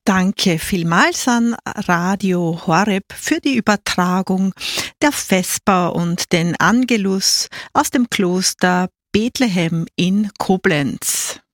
Danke vielmals an Radio Horeb für die Übertragung der Vesper und den Angelus aus dem Kloster Bethlehem in Koblenz.